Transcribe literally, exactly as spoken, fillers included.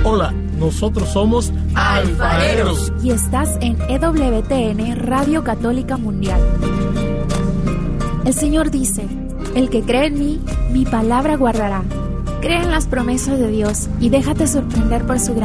Hola, nosotros somos Alfareros. Y estás en E W T N Radio Católica Mundial. El Señor dice: el que cree en mí, mi palabra guardará. Cree en las promesas de Dios y déjate sorprender por su gran